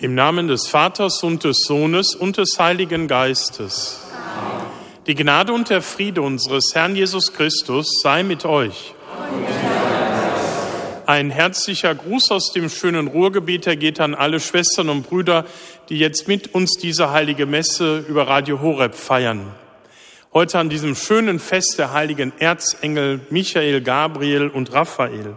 Im Namen des Vaters und des Sohnes und des Heiligen Geistes. Amen. Die Gnade und der Friede unseres Herrn Jesus Christus sei mit euch. Ein herzlicher Gruß aus dem schönen Ruhrgebiet, der geht an alle Schwestern und Brüder, die jetzt mit uns diese heilige Messe über Radio Horeb feiern. Heute an diesem schönen Fest der heiligen Erzengel Michael, Gabriel und Raphael.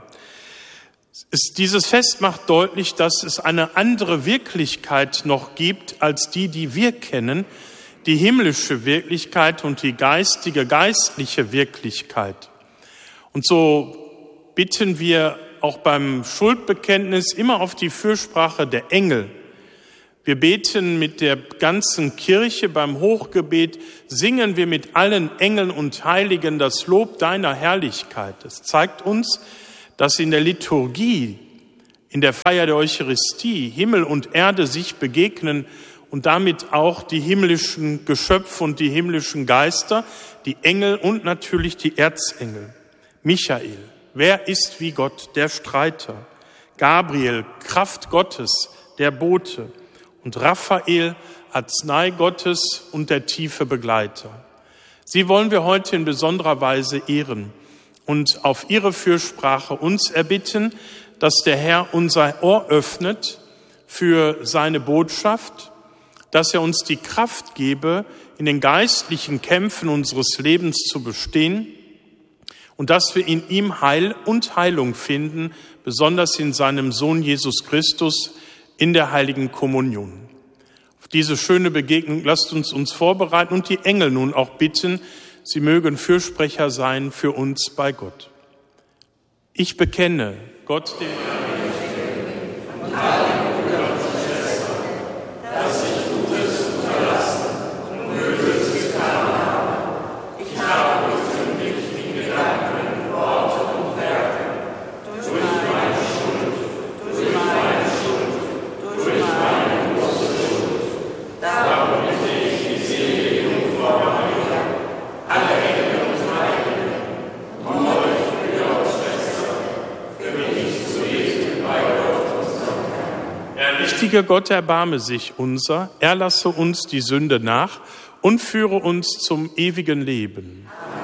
Dieses Fest macht deutlich, dass es eine andere Wirklichkeit noch gibt als die wir kennen, die himmlische Wirklichkeit und die geistliche Wirklichkeit. Und so bitten wir auch beim Schuldbekenntnis immer auf die Fürsprache der Engel. Wir beten mit der ganzen Kirche, beim Hochgebet singen wir mit allen Engeln und Heiligen das Lob deiner Herrlichkeit. Es zeigt uns, dass in der Liturgie, in der Feier der Eucharistie, Himmel und Erde sich begegnen und damit auch die himmlischen Geschöpfe und die himmlischen Geister, die Engel und natürlich die Erzengel. Michael, wer ist wie Gott, der Streiter? Gabriel, Kraft Gottes, der Bote. Und Raphael, Arznei Gottes und der tiefe Begleiter. Sie wollen wir heute in besonderer Weise ehren und auf ihre Fürsprache uns erbitten, dass der Herr unser Ohr öffnet für seine Botschaft, dass er uns die Kraft gebe, in den geistlichen Kämpfen unseres Lebens zu bestehen und dass wir in ihm Heil und Heilung finden, besonders in seinem Sohn Jesus Christus in der heiligen Kommunion. Auf diese schöne Begegnung lasst uns vorbereiten und die Engel nun auch bitten, sie mögen Fürsprecher sein für uns bei Gott. Ich bekenne Gott, dem Allmächtigen, und allen Brüdern und Schwestern, dass ich Gutes unterlassen und Böses getan habe. Ich habe gesündigt in Gedanken, Worten und Werken, durch meine Schuld, durch meine große Schuld. Darum bitte ich die selige Jungfrau Maria, alle Engel und Heiligen, und euch, Brüder und Schwestern, für mich zu beten bei Gott, unserem Herrn. Allmächtiger Gott, erbarme sich unser, erlasse uns die Sünde nach und führe uns zum ewigen Leben. Amen.